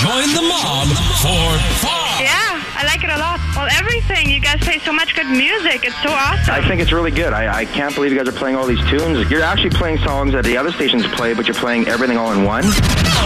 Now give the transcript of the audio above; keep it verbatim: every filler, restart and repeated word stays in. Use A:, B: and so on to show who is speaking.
A: Join the mob for fun.
B: Yeah, I like it a lot. Well, everything. You guys play so much good music. It's so awesome.
C: I think it's really good. I, I can't believe you guys are playing all these tunes. You're actually playing songs that the other stations play, but you're playing everything all in one.